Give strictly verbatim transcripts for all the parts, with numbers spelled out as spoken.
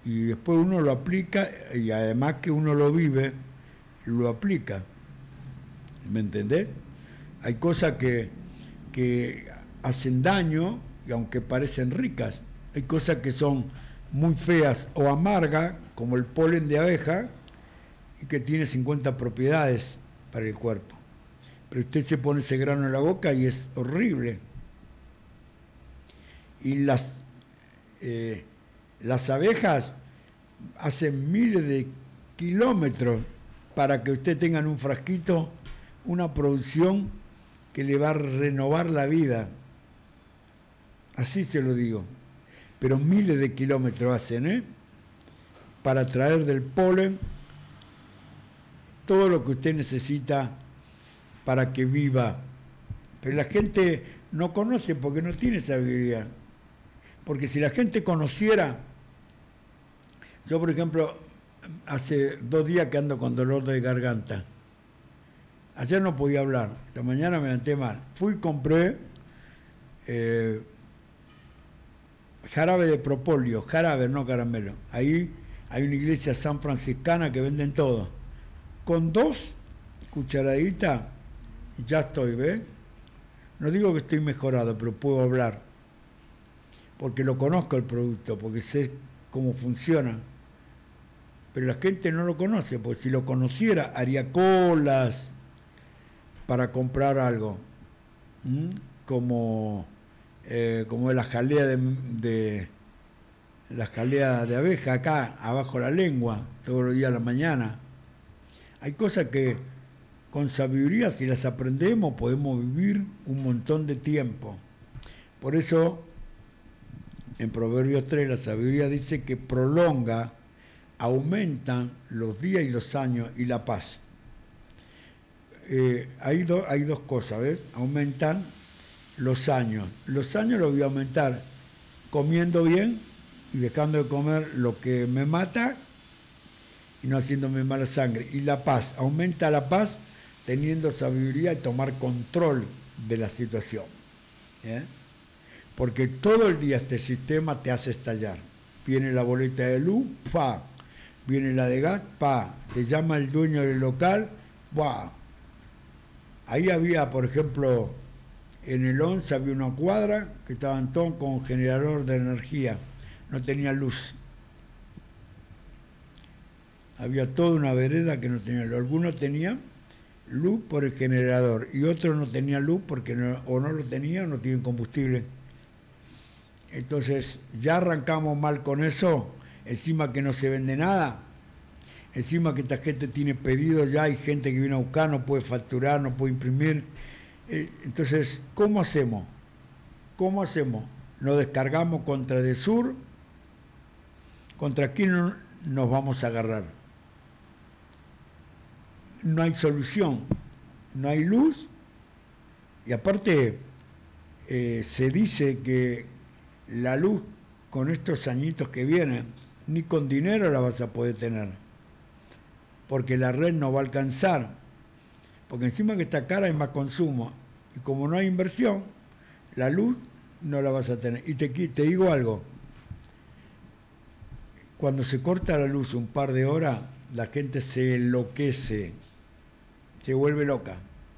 y después uno lo aplica, y además que uno lo vive, lo aplica. ¿Me entendés? Hay cosas que, que hacen daño, y aunque parecen ricas, hay cosas que son muy feas o amargas, como el polen de abeja, y que tiene cincuenta propiedades para el cuerpo. Pero usted se pone ese grano en la boca y es horrible. Y las, eh, las abejas hacen miles de kilómetros para que usted tenga en un frasquito una producción que le va a renovar la vida. Así se lo digo. Pero miles de kilómetros hacen, ¿eh? Para traer del polen todo lo que usted necesita para que viva. Pero la gente no conoce porque no tiene sabiduría. Porque si la gente conociera, yo por ejemplo, hace dos días que ando con dolor de garganta. Ayer no podía hablar, esta mañana me levanté mal. Fui y compré eh, jarabe de propóleo, jarabe, no caramelo. Ahí hay una iglesia san franciscana que venden todo. Con dos cucharaditas ya estoy, ¿ves? No digo que estoy mejorado, pero puedo hablar. Porque lo conozco el producto, porque sé cómo funciona. Pero la gente no lo conoce, porque si lo conociera haría colas para comprar algo. ¿Mm? Como, eh, como la jalea de, de la jalea de abeja acá, abajo la lengua, todos los días a la mañana. Hay cosas que con sabiduría, si las aprendemos, podemos vivir un montón de tiempo. Por eso, en Proverbios tres, la sabiduría dice que prolonga, aumentan los días y los años y la paz. Eh, hay, do, hay dos cosas, ¿ves? Aumentan los años. Los años los voy a aumentar comiendo bien y dejando de comer lo que me mata y no haciéndome mala sangre. Y la paz, aumenta la paz teniendo sabiduría y tomar control de la situación. ¿Eh? Porque todo el día este sistema te hace estallar. Viene la boleta de luz, pa. Viene la de gas, pa. Te llama el dueño del local, pa. Ahí había, por ejemplo, en el once había una cuadra que estaban todos con generador de energía. No tenía luz. Había toda una vereda que no tenía luz. Algunos tenían luz por el generador y otros no tenían luz porque no, o no lo tenían o no tienen combustible. Entonces ya arrancamos mal con eso, encima que no se vende nada, encima que esta gente tiene pedidos ya, hay gente que viene a buscar, no puede facturar, no puede imprimir. Entonces, ¿cómo hacemos? ¿Cómo hacemos? Nos descargamos contra Edesur, ¿contra quién nos vamos a agarrar? No hay solución, no hay luz, y aparte eh, se dice que la luz con estos añitos que vienen, ni con dinero la vas a poder tener, porque la red no va a alcanzar, porque encima que está cara hay más consumo, y como no hay inversión, la luz no la vas a tener. Y te, te digo algo, cuando se corta la luz un par de horas, la gente se enloquece, se vuelve loca.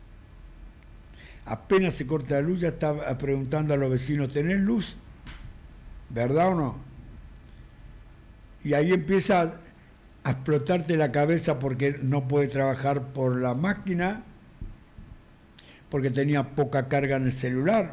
Apenas se corta la luz, ya está preguntando a los vecinos, ¿tenés luz? ¿Verdad o no? Y ahí empieza a explotarte la cabeza porque no puede trabajar por la máquina, porque tenía poca carga en el celular.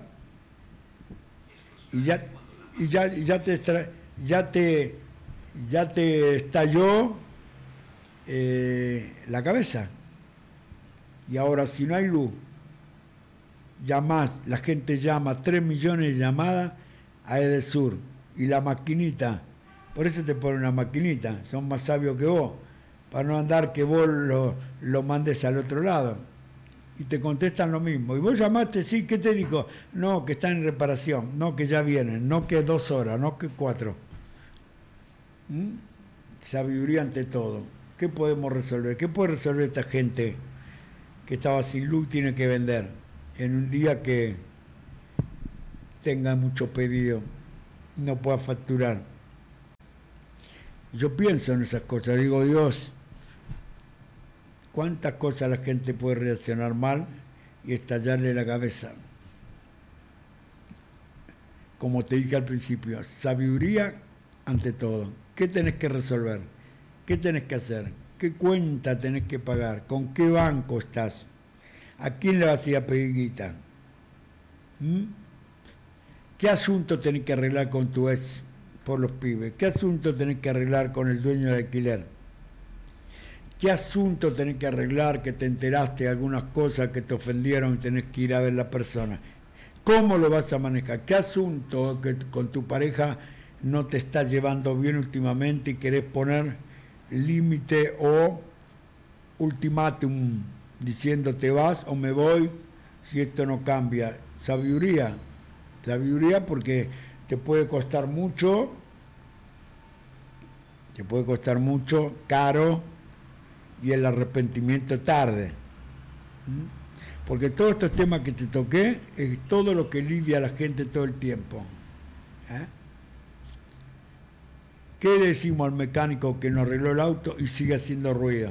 Y ya, y ya, ya te ya te ya te estalló eh, la cabeza. Y ahora si no hay luz, llamás, la gente llama, tres millones de llamadas a Edesur, y la maquinita, por eso te ponen una maquinita, son más sabios que vos, para no andar que vos lo, lo mandes al otro lado, y te contestan lo mismo, y vos llamaste, sí, ¿qué te dijo? No, que está en reparación, no, que ya vienen, no que dos horas, no que cuatro. ¿Mm? Sabiduría ante todo. ¿Qué podemos resolver? ¿Qué puede resolver esta gente que estaba sin luz, tiene que vender en un día que tenga mucho pedido, no pueda facturar? Yo pienso en esas cosas, digo, Dios, cuántas cosas la gente puede reaccionar mal y estallarle la cabeza. Como te dije al principio, sabiduría ante todo. ¿Qué tenés que resolver? ¿Qué tenés que hacer? ¿Qué cuenta tenés que pagar? ¿Con qué banco estás? ¿A quién le vas a ir a pedir guita? ¿Mm? ¿Qué asunto tenés que arreglar con tu ex por los pibes? ¿Qué asunto tenés que arreglar con el dueño del alquiler? ¿Qué asunto tenés que arreglar que te enteraste de algunas cosas que te ofendieron y tenés que ir a ver la persona? ¿Cómo lo vas a manejar? ¿Qué asunto que con tu pareja no te está llevando bien últimamente y querés poner límite o ultimátum diciendo te vas o me voy si esto no cambia? Sabiduría, sabiduría porque te puede costar mucho, te puede costar mucho, caro, y el arrepentimiento tarde. ¿Mm? Porque todos estos temas que te toqué es todo lo que lidia a la gente todo el tiempo. ¿Eh? ¿Qué le decimos al mecánico que nos arregló el auto y sigue haciendo ruido?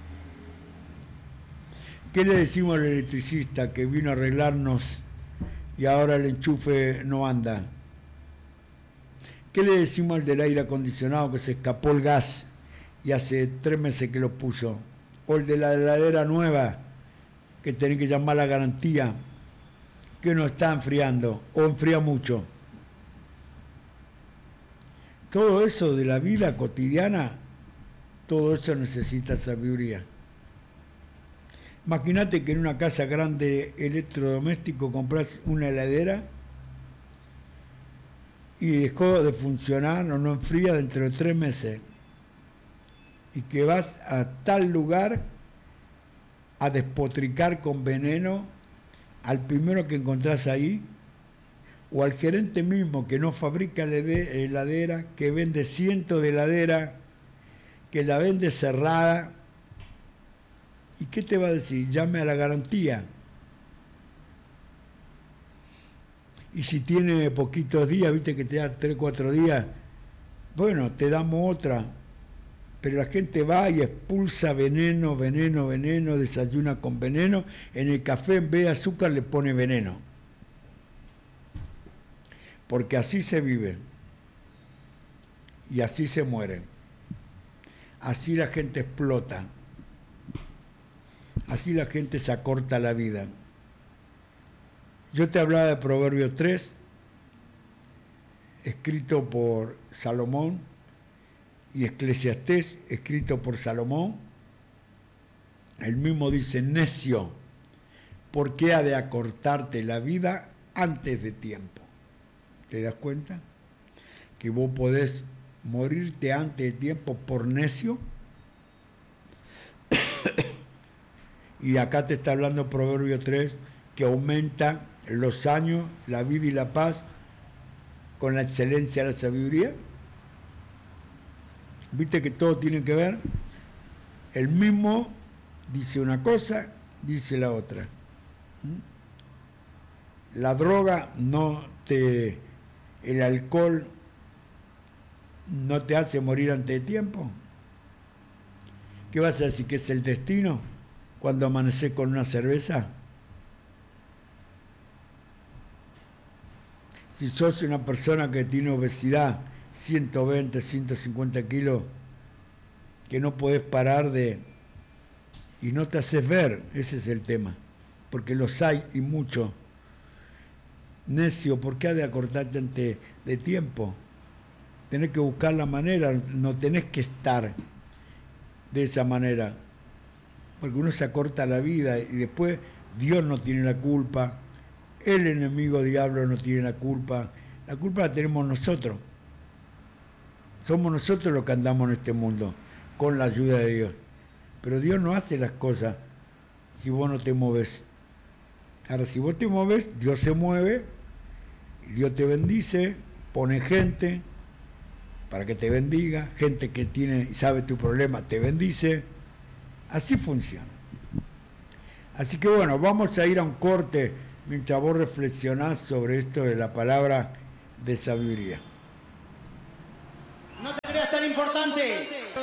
¿Qué le decimos al electricista que vino a arreglarnos y ahora el enchufe no anda? ¿Qué le decimos al del aire acondicionado que se escapó el gas y hace tres meses que lo puso? O el de la heladera nueva, que tenés que llamar a la garantía, que no está enfriando o enfría mucho. Todo eso de la vida cotidiana, todo eso necesita sabiduría. Imagínate que en una casa grande electrodoméstico compras una heladera y dejó de funcionar o no enfría dentro de tres meses. Y que vas a tal lugar a despotricar con veneno al primero que encontrás ahí, o al gerente mismo que no fabrica heladera, que vende cientos de heladeras, que la vende cerrada. ¿Y qué te va a decir? Llame a la garantía. Y si tiene poquitos días, viste que te da tres, cuatro días, bueno, te damos otra. Pero la gente va y expulsa veneno, veneno, veneno, desayuna con veneno. En el café, en vez de azúcar, le pone veneno. Porque así se vive. Y así se muere. Así la gente explota. Así la gente se acorta la vida. Yo te hablaba de Proverbio tres, escrito por Salomón, y Eclesiastés, escrito por Salomón. El mismo dice, necio, ¿por qué ha de acortarte la vida antes de tiempo? ¿Te das cuenta? Que vos podés morirte antes de tiempo por necio. Y acá te está hablando Proverbio tres, que aumenta los años, la vida y la paz con la excelencia de la sabiduría. Viste que todo tiene que ver. El mismo dice una cosa, dice la otra. La droga no te... El alcohol no te hace morir antes de tiempo. ¿Qué vas a decir? ¿Que es el destino cuando amaneces con una cerveza? Si sos una persona que tiene obesidad, ciento veinte, ciento cincuenta kilos, que no podés parar de... y no te haces ver, ese es el tema, porque los hay y muchos. Necio, ¿por qué ha de acortarte antes de tiempo? Tenés que buscar la manera, no tenés que estar de esa manera, porque uno se acorta la vida y después Dios no tiene la culpa, el enemigo diablo no tiene la culpa, la culpa la tenemos nosotros. Somos nosotros los que andamos en este mundo, con la ayuda de Dios. Pero Dios no hace las cosas si vos no te mueves. Ahora, si vos te mueves, Dios se mueve, Dios te bendice, pone gente para que te bendiga, gente que tiene y sabe tu problema, te bendice. Así funciona. Así que bueno, vamos a ir a un corte mientras vos reflexionás sobre esto de la palabra de sabiduría. No te creas tan importante.